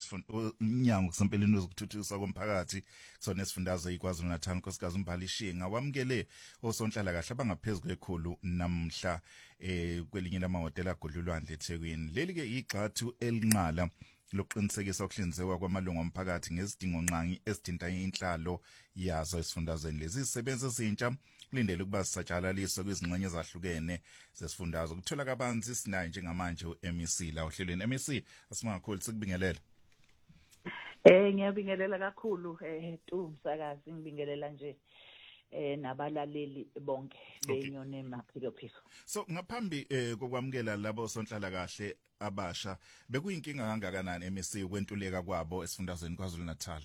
umnyango kusempeleni wezokuthuthukiswa komphakathi kusona esifundazwe iKwaZulu-Natal unkosikazi uMbali Shinga wamukele osonhlala kahle abangaphezulu kwekhulu namhla kwelinye lamahhotela agodlulwandle eThekwini. Leli ke igxathu elinqala lokuqinisekisa ukuhlinzekwa kwamalungu omphakathi ngezidingo nqangi ezithinta inhlalo yazo esifundazweni. Lezi zisebenzi ezintsha kulindele ukuba zisatshalaliswe kwizingxenye ezahlukene zesifundazwe. Ukuthola kabanzi sinayo njengamanje uMEC la ohlelweni. MEC asimakhulu sikubingelela. Ngiyabingelela kakhulu Msakazi, ngibingelela nje nabalaleli bonke benyone maphiko. So ngaphambi kokwamukela labo sonhlala kahle abasha bekuyinkinga kangakanani MEC ukwentuleka kwabo esifundazweni KwaZulu-Natal?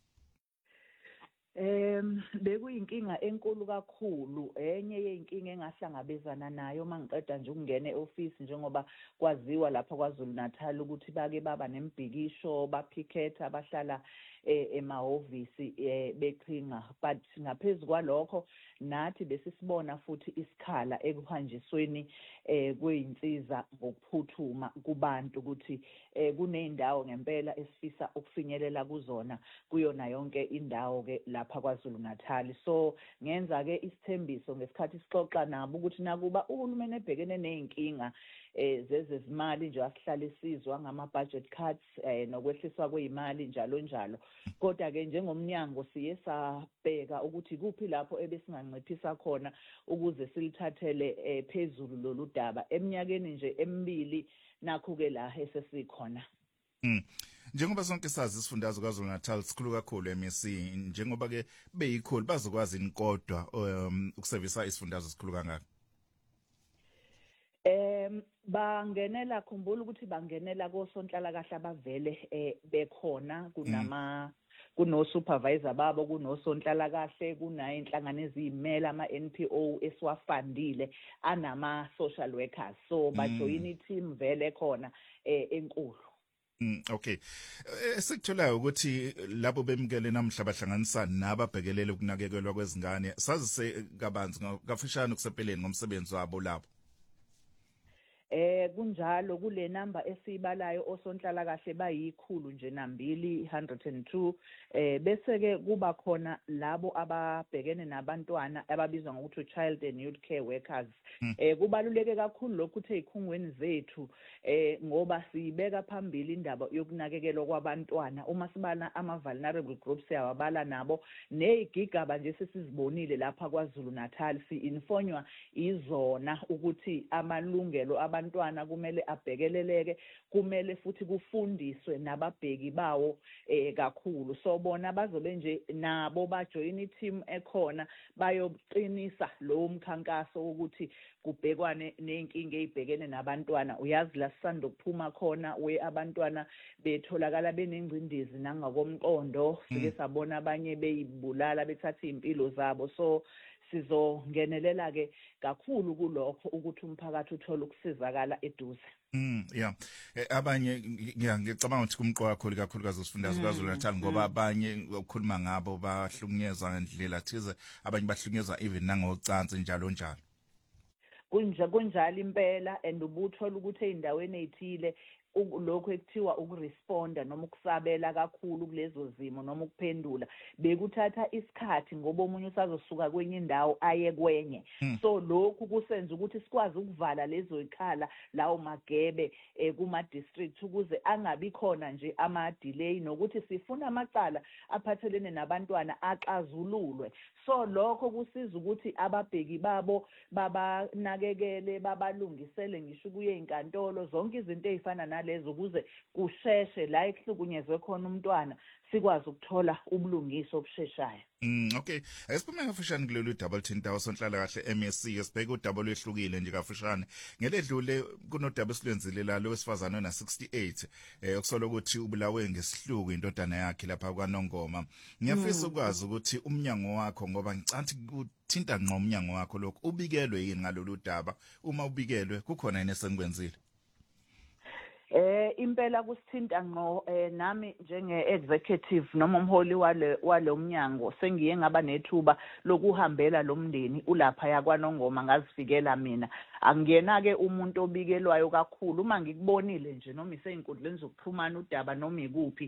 Bekuyinkinga enkulu kakhulu. Enye yeinkinga engahlangabezana nayo mangiqeda nje ukungena eoffice njengoba kwaziwa lapha KwaZulu-Natal ukuthi bake baba nembhikisho baphiketha abahlala emahhovisi beqhinga, but ngaphezulu kwalokho nathi besisibona futhi isikhala ekuhanjisweni kweinsiza ngokuphuthuma kubantu ukuthi kuneyindawo ngempela esifisa ukufinyelela kuzona kuyona yonke indawo ke lapha KwaZulu-Natal. So ngenza ke isithembiso ngesikhathi sixoxa nabo ukuthi nakuba uhulumeni ebhekene neyinkinga zezezimali nje asihlala isizwa ngama-budget cuts nokwehliswa kweyimali njalo, kodwa ke njengomnyango siye sabheka ukuthi kuphi lapho ebesinganciphisa khona ukuze silithathele phezulu lolu daba eminyakeni nje emibili nakho ke la esesikhona. Njengoba sonke sazi isifundazwe KwaZulu-Natal sikhulu kakhulu MEC, njengoba ke beyikhulu bazokwazi inkodwa ukusevisa isifundazwe esikhulu kangaka. Bangenela, khumbula ukuthi bangenela kosonhlala kahle abavele bekhona kuno supervisor babo, kunosonhlala kahle, kunayinhlangano eziyimela ama-NPO esiwafandile anama social workers, so bajoyina i-team vele khona enkulu. Okay. Esikutholayo ukuthi labo bemukele namhla bahlanganisa nababhekelele ukunakekelwa kwezingane. Sazise kabanzi kafishane kusepeleni ngomsebenzi wabo lapho. Kunjalo kule number esibalayo osonhlala kahle bayikhulu nje nambili 102 bese ke kuba khona labo ababhekene nabantwana ababizwa ngokuthi child and youth care workers. Kubaluleke kakhulu lokhu ukuthi ezikhungweni zethu ngoba sibeka phambili indaba yokunakekelwa kwabantwana. Uma sibala ama vulnerable groups siyabala nabo nezigigaba nje sesizibonile lapha KwaZulu-Natal si-infonywa izona ukuthi amalungelo abantwana kumele abhekeleleke, kumele futhi kufundiswe nababheki bawo kakhulu. So bona bazobe nje nabo bajoyina i-team ekhona bayoqinisa lo mkhankaso ukuthi kubhekwane nenkinga ezibhekene nabantwana. Uyazi la sisanda ukuphuma khona abantwana betholakala benengcindezi nangakomqondo, sike sabona abanye beyibulala bethatha impilo zabo. So sizongenelela ke kakhulu kulokho ukuthi umphakathi uthola ukusizakala eduze. Yeah. Abanye ngicabanga ukuthi kumqoka kakhulu ukufundazwe KwaZulu-Natal ngoba abanye ukukhuluma ngabo bahlukunyezwa ngendlela thize, abanye bahlukunyezwa even nangocansi njalo. Kunjalo impela, and ubuthola ukuthi eindaweni ezithile lokho ekuthiwa ukuresponda noma ukusabela kakhulu kulezo zimo noma ukuphendula bekuthatha isikhathi ngoba omunye usazosuka kwenye indawo aye kwenye. So lokhu kusenza ukuthi sikwazi ukuvala lezo ikhala lawo magebe kuma district ukuze angabi khona nje ama delay nokuthi sifuna amacala aphathelene nabantwana axazululwe. So lokho kusiza ukuthi ababheki babo babanakekele, babalungisele ngisho kuye inkantolo zonke izinto ezifana nalezo ukuze kusheshe la ekuhlukunyezwe khona umntwana sikwazi ukuthola ubulungiso obusheshayo. Okay. Asiphume kafishane kulolu double tinta osonhlala kahle MEC esibheka udouble ehlukile nje kafishane. Ngeledlule kunodouble silwenzile la lo wesifazana na 68 okusola ukuthi ubulawe ngesihluku indodana yakhe lapha kwaNongoma. Ngiyafisa ukwazi ukuthi umnyango wakho ngoba ngicanti kuthinta ngqo umnyango wakho lokho ubikelwe yini ngalolu daba? Uma ubikelwe kukhona yini esenkwenzile? Impela kusithinta ngqo nami njenge-executive noma umholi walo mnyango sengiye ngaba nethuba lokuhambela lo mndeni ulapha yakwaNongoma ngazifikela mina. Angiyena ke umuntu obikelwayo kakhulu uma ngikubonile nje noma iseyinkundleni zokuxhumana udaba noma ikuphi